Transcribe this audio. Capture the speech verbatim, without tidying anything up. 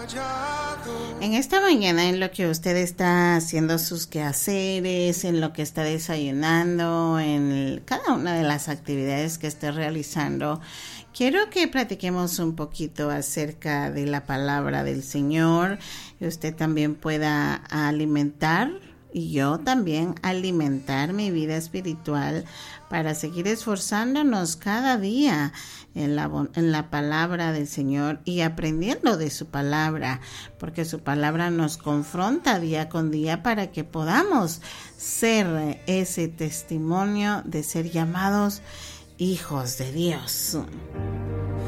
En esta mañana, en lo que usted está haciendo sus quehaceres, en lo que está desayunando, en el, cada una de las actividades que esté realizando, quiero que platiquemos un poquito acerca de la palabra del Señor, y usted también pueda alimentar, y yo también alimentar mi vida espiritual para seguir esforzándonos cada día en la, en la palabra del Señor y aprendiendo de su palabra, porque su palabra nos confronta día con día para que podamos ser ese testimonio de ser llamados hijos de Dios.